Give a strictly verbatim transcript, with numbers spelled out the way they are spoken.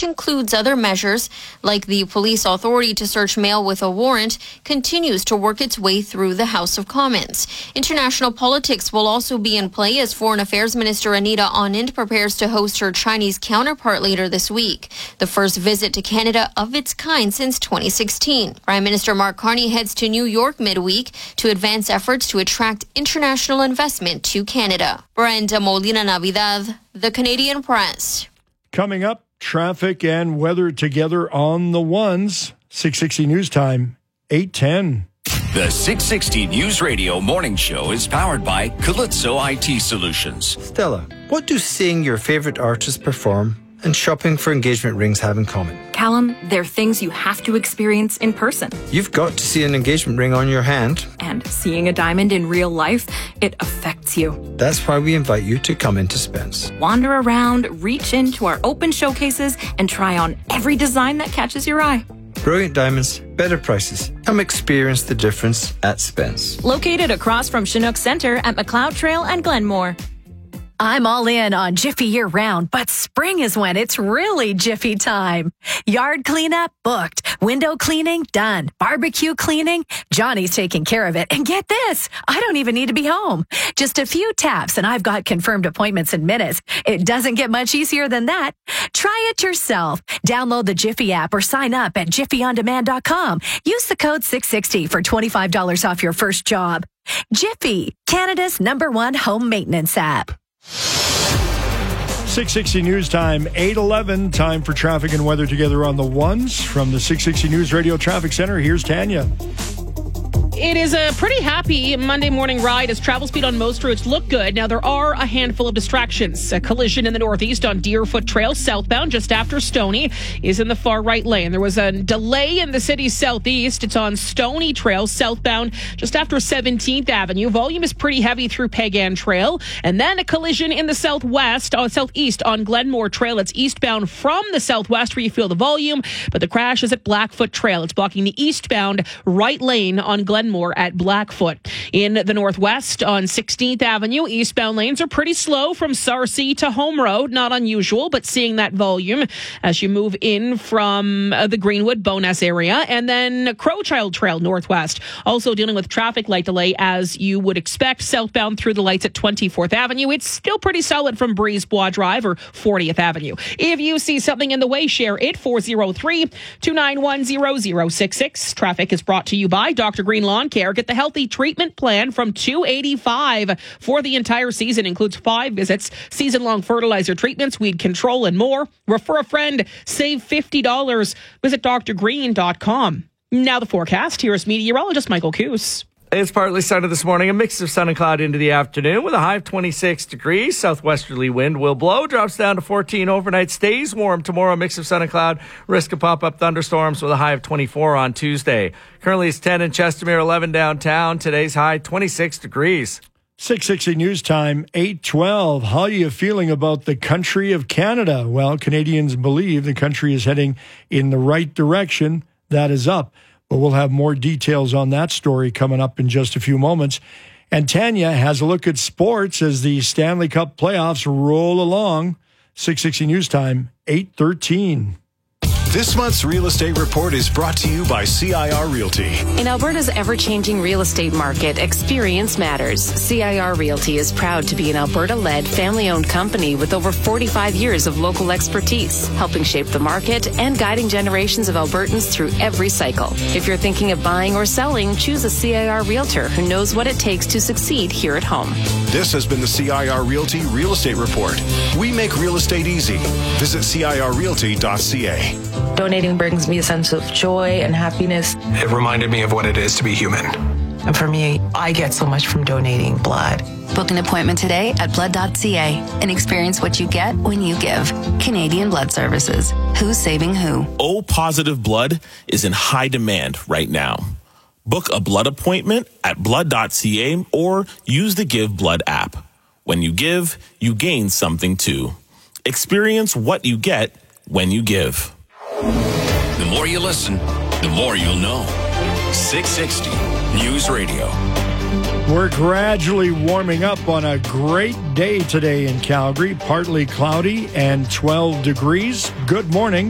which includes other measures like the police authority to search mail with a warrant, continues to work its way through the House of Commons. International politics will also be in play as Foreign Affairs Minister Anita Anand prepares to host her Chinese counterpart later this week, the first visit to Canada of its kind since twenty sixteen. Prime Minister Mark Carney heads to New York midweek to advance efforts to attract international investment to Canada. Brenda Molina Navidad, The Canadian Press. Coming up, traffic and weather together on the ones. six sixty News Time, eight ten. The six sixty News Radio Morning Show is powered by Calypso I T Solutions. Stella, what do seeing your favorite artists perform and shopping for engagement rings have in common? Callum, they're things you have to experience in person. You've got to see an engagement ring on your hand. And seeing a diamond in real life, it affects you. That's why we invite you to come into Spence. Wander around, reach into our open showcases, and try on every design that catches your eye. Brilliant diamonds, better prices. Come experience the difference at Spence. Located across from Chinook Center at McLeod Trail and Glenmore. I'm all in on Jiffy year-round, but spring is when it's really Jiffy time. Yard cleanup, booked. Window cleaning, done. Barbecue cleaning, Johnny's taking care of it. And get this, I don't even need to be home. Just a few taps and I've got confirmed appointments in minutes. It doesn't get much easier than that. Try it yourself. Download the Jiffy app or sign up at jiffy on demand dot com. Use the code six sixty for twenty-five dollars off your first job. Jiffy, Canada's number one home maintenance app. six sixty News Time, eight eleven. Time for traffic and weather together on the ones. From the six sixty News Radio Traffic Center, here's Tanya. It is a pretty happy Monday morning ride as travel speed on most routes look good. Now, there are a handful of distractions. A collision in the northeast on Deerfoot Trail southbound just after Stony is in the far right lane. There was a delay in the city's southeast. It's on Stony Trail southbound just after seventeenth Avenue. Volume is pretty heavy through Pagan Trail. And then a collision in the southwest, uh, southeast on Glenmore Trail. It's eastbound from the southwest where you feel the volume, but the crash is at Blackfoot Trail. It's blocking the eastbound right lane on Glenmore at Blackfoot. In the northwest on sixteenth Avenue, eastbound lanes are pretty slow from Sarcee to Home Road. Not unusual, but seeing that volume as you move in from uh, the Greenwood Bowness area. And then Crowchild Trail northwest, also dealing with traffic light delay as you would expect southbound through the lights at twenty-fourth Avenue. It's still pretty solid from Breezebois Drive or fortieth Avenue. If you see something in the way, share it. four oh three, two nine one, zero zero six six. Traffic is brought to you by Doctor Green Lawn Care. Get the healthy treatment plan from two eighty-five for the entire season. Includes five visits, season-long fertilizer treatments, weed control, and more. Refer a friend. Save fifty dollars. Visit d r green dot com. Now the forecast. Here is meteorologist Michael Coos. It's partly sunny this morning, a mix of sun and cloud into the afternoon with a high of twenty-six degrees. Southwesterly wind will blow, drops down to fourteen overnight, stays warm tomorrow, a mix of sun and cloud, risk of pop-up thunderstorms with a high of twenty-four on Tuesday. Currently it's ten in Chestermere, eleven downtown. Today's high twenty-six degrees. six sixty News Time, eight twelve. How are you feeling about the country of Canada? Well, Canadians believe the country is heading in the right direction. That is up. But we'll have more details on that story coming up in just a few moments. And Tanya has a look at sports as the Stanley Cup playoffs roll along. six sixty News Time, eight thirteen. This month's Real Estate Report is brought to you by C I R Realty. In Alberta's ever-changing real estate market, experience matters. C I R Realty is proud to be an Alberta-led, family-owned company with over forty-five years of local expertise, helping shape the market and guiding generations of Albertans through every cycle. If you're thinking of buying or selling, choose a C I R Realtor who knows what it takes to succeed here at home. This has been the C I R Realty Real Estate Report. We make real estate easy. Visit C I R realty dot C A. Donating brings me a sense of joy and happiness. It reminded me of what it is to be human. And for me, I get so much from donating blood. Book an appointment today at blood dot C A and experience what you get when you give. Canadian Blood Services. Who's saving who? O-positive blood is in high demand right now. Book a blood appointment at blood dot C A or use the Give Blood app. When you give, you gain something too. Experience what you get when you give. The more you listen, the more you'll know. six sixty News Radio. We're gradually warming up on a great day today in Calgary. Partly cloudy and twelve degrees. Good morning.